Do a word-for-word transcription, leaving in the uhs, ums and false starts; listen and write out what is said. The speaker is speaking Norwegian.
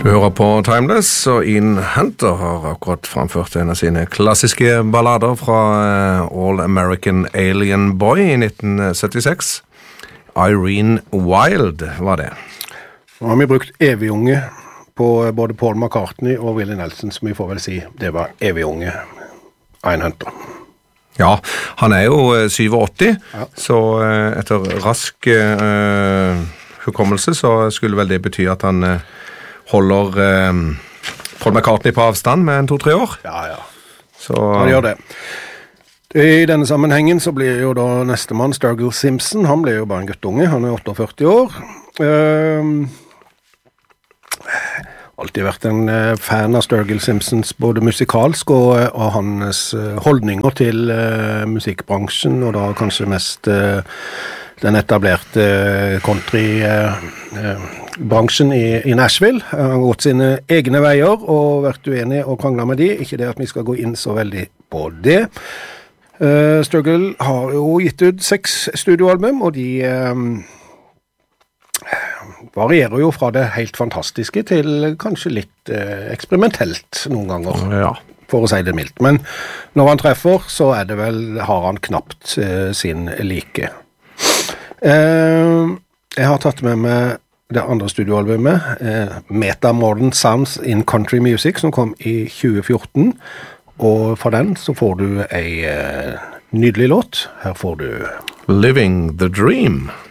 Du hører på Timeless, og Ian Hunter har akkurat framført en av sine klassiske ballader fra All American Alien Boy i nitten syttiseks. Irene Wild var det. Nå har vi brukt evig unge på både Paul McCartney og Willie Nelson, som vi får vel si det var evig unge Ian Hunter. Ja, han er jo åttisju, ja. Så etter rask uh, hukommelse så skulle vel det bety at han uh, holder uh, Paul McCartney på avstand med en to-tre år. Ja, ja. Så han gjør det. I denne sammenhengen så blir jo da neste mann Sturgill Simpson. Han blir jo bare en guttunge, han er åttiåtte år. Uh, alltid vært en uh, fan av Sturgill Simpsons, både musikalsk og, uh, og hans uh, holdninger til uh, musikkbransjen, og da kanskje mest uh, den etablerte uh, country-bransjen uh, uh, i, i Nashville. Uh, han har gått sine egne veier og vært uenig og kranglet med de. Ikke det at vi skal gå inn så veldig på det. Uh, Sturgill har jo gitt ut seks studioalbum, og de um, varierer jo fra det helt fantastiske til kanskje litt uh, eksperimentelt noen ganger, ja. For å si det mildt. Men når han treffer, så er det vel, har han knapt uh, sin like. Uh, jeg har tatt med meg det andre studioalbumet, uh, Meta Modern Sounds in Country Music, som kom i tjue fjorten. Og for den så får du en uh, nydelig låt. Her får du Living the Dream.